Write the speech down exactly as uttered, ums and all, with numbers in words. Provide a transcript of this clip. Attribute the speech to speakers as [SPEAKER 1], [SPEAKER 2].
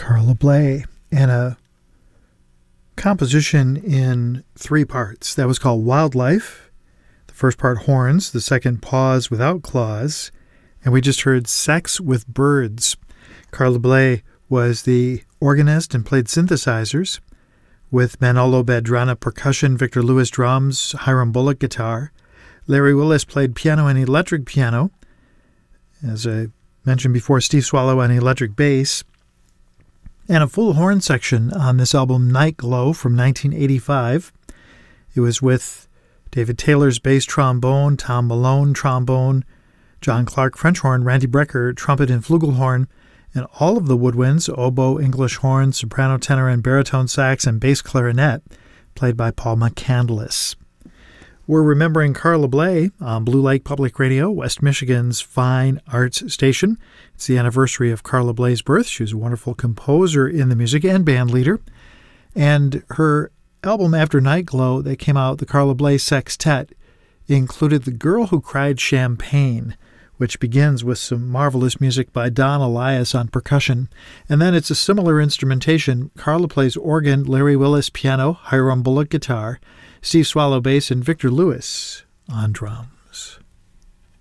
[SPEAKER 1] Carla Bley, and a composition in three parts. That was called Wildlife. The first part, horns. The second, Pause Without Claws. And we just heard Sex with Birds. Carla Bley was the organist and played synthesizers with Manolo Beltrán percussion, Victor Lewis drums, Hiram Bullock guitar. Larry Willis played piano and electric piano. As I mentioned before, Steve Swallow on electric bass. And a full horn section on this album, Night Glow, from nineteen eighty-five. It was with David Taylor's bass trombone, Tom Malone trombone, John Clark French horn, Randy Brecker trumpet and flugelhorn, and all of the woodwinds, oboe, English horn, soprano, tenor, and baritone sax, and bass clarinet, played by Paul McCandless. We're remembering Carla Bley on Blue Lake Public Radio, West Michigan's fine arts station. It's the anniversary of Carla Bley's birth. She was a wonderful composer in the music and band leader. And her album after Night Glow that came out, the Carla Bley Sextet, included The Girl Who Cried Champagne, which begins with some marvelous music by Don Elias on percussion. And then it's a similar instrumentation. Carla plays organ, Larry Willis piano, Hiram Bullock guitar, Steve Swallow bass, and Victor Lewis on drum.